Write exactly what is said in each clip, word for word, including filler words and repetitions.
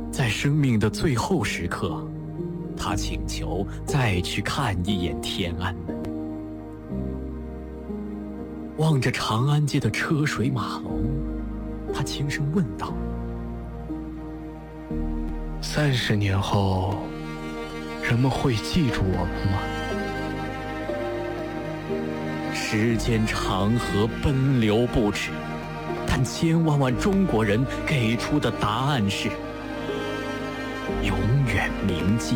在生命的最后时刻，他请求再去看一眼天安门。望着长安街的车水马龙，他轻声问道： 三十年后，人们会记住我们吗？ 时间长河奔流不止，但千万万中国人给出的答案是永远铭记。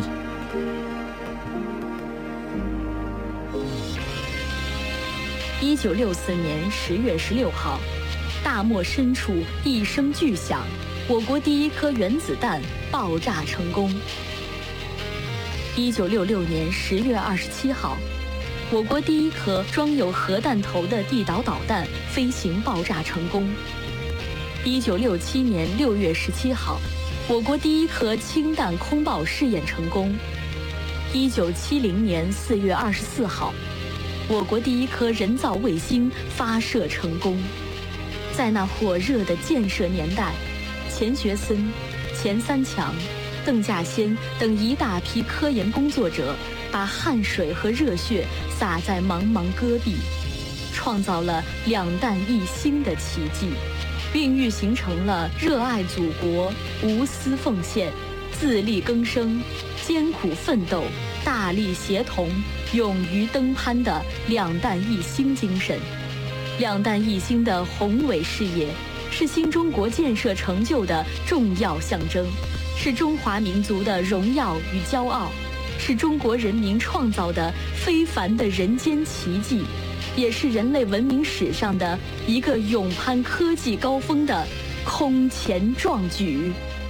一九六四年十月十六号，大漠深处一声巨响，我国第一颗原子弹爆炸成功。一九六六年十月二十七号，我国第一颗装有核弹头的地导导弹飞行爆炸成功。一九六七年六月十七号，我国第一颗氢弹空爆试验成功。一九七零年四月二十四号，我国第一颗人造卫星发射成功。在那火热的建设年代，钱学森、钱三强、邓稼先等一大批科研工作者把汗水和热血洒在茫茫戈壁，创造了两弹一星的奇迹，并育形成了热爱祖国、无私奉献、自力更生、艰苦奋斗、大力协同、勇于登攀的两弹一星精神。两弹一星的宏伟事业，是新中国建设成就的重要象征，是中华民族的荣耀与骄傲，是中国人民创造的非凡的人间奇迹，也是人类文明史上的一个勇攀科技高峰的空前壮举。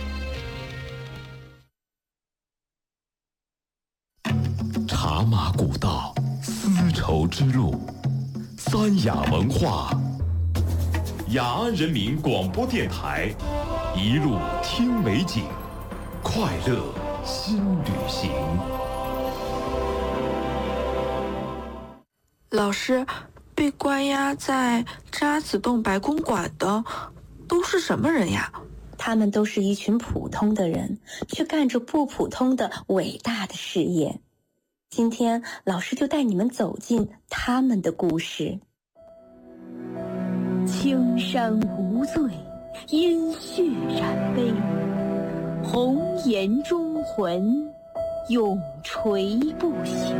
茶马古道，丝绸之路，三雅文化，雅安人民广播电台，一路听美景，快乐新旅行。 老师，被关押在渣滓洞白公馆的都是什么人呀？ 他们都是一群普通的人，却干着不普通的伟大的事业。今天老师就带你们走进他们的故事。 青山无罪，因血染碑，红颜忠魂，永垂不朽。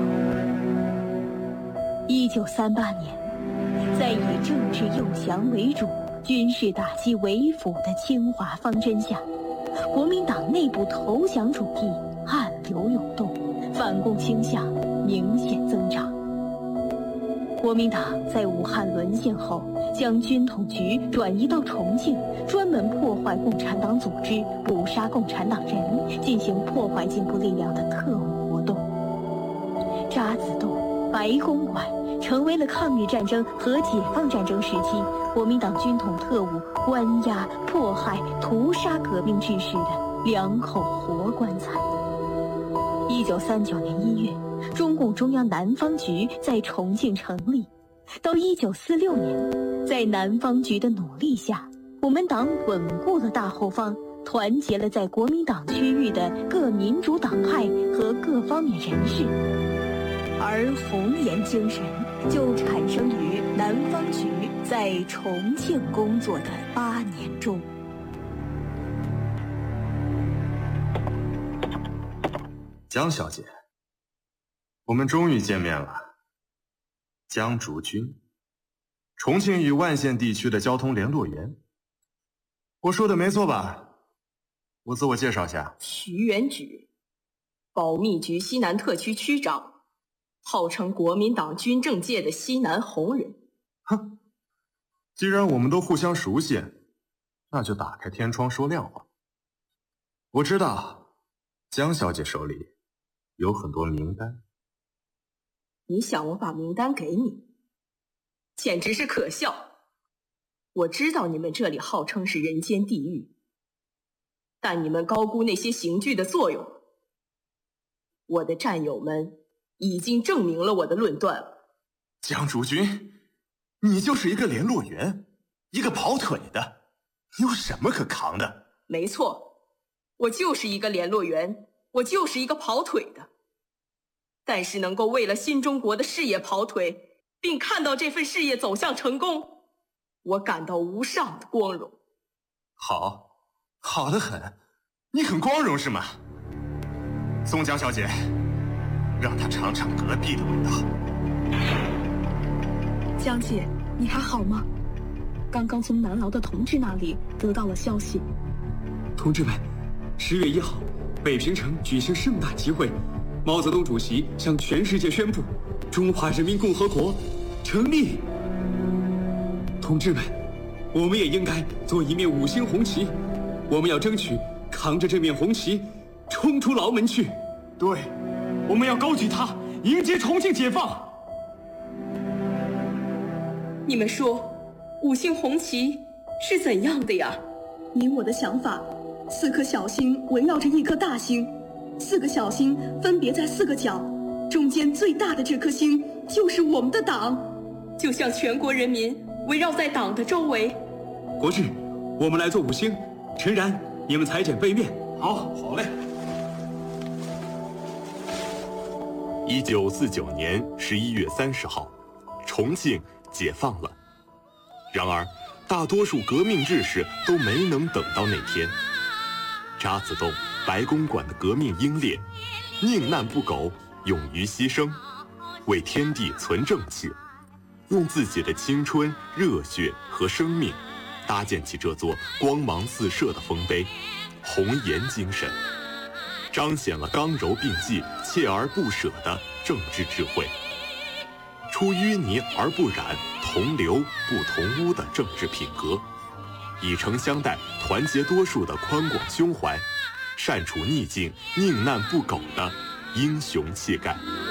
一九三八年，在以政治诱降为主、军事打击为辅的清华方针下，国民党内部投降主义暗流涌动，反共倾向明显增长。国民党在武汉沦陷后，将军统局转移到重庆，专门破坏共产党组织，捕杀共产党人，进行破坏进步力量的特务活动。渣滓洞、白公馆成为了抗日战争和解放战争时期国民党军统特务关押、迫害、屠杀革命志士的两口活棺材。一九三九年一月，中共中央南方局在重庆成立。到一九四六年，在南方局的努力下，我们党稳固了大后方，团结了在国民党区域的各民主党派和各方面人士，而红颜精神就产生于南方局在重庆工作的八年中。 江小姐，我们终于见面了。江竹君，重庆与万县地区的交通联络员。我说的没错吧？我自我介绍下， 徐元举，保密局西南特区区长，号称国民党军政界的西南红人。 哼，既然我们都互相熟悉，那就打开天窗说亮话。我知道江小姐手里有很多名单。 你想我把名单给你，简直是可笑。我知道你们这里号称是人间地狱，但你们高估那些刑具的作用。我的战友们已经证明了我的论断了。 江竹君，你就是一个联络员，一个跑腿的，你有什么可扛的？ 没错， 我就是一个联络员，我就是一个跑腿的。但是能够为了新中国的事业跑腿，并看到这份事业走向成功，我感到无上的光荣。 好，好得很，你很光荣是吗？宋江小姐，让她尝尝隔壁的味道。 江姐，你还好吗？刚刚从南牢的同志那里得到了消息。 同志们，十月一号，北平城举行盛大集会，毛泽东主席向全世界宣布，中华人民共和国成立。同志们，我们也应该做一面五星红旗，我们要争取扛着这面红旗，冲出牢门去。 对，我们要高举它，迎接重庆解放。 你们说，五星红旗是怎样的呀？ 以我的想法，四颗小星围绕着一颗大星，四个小星分别在四个角，中间最大的这颗星就是我们的党， 就像全国人民围绕在党的周围。 国志，我们来做五星。陈然，你们裁剪背面。 好，好嘞。 一九四九年十一月三十号，重庆解放了。然而，大多数革命志士都没能等到那天。渣滓洞、白公馆的革命英烈，宁难不苟，勇于牺牲，为天地存正气，用自己的青春、热血和生命，搭建起这座光芒四射的丰碑，红颜精神，彰显了刚柔并济、锲而不舍的政治智慧，出淤泥而不染、同流不同污的政治品格，以诚相待、团结多数的宽广胸怀，善处逆境、宁难不苟的英雄气概。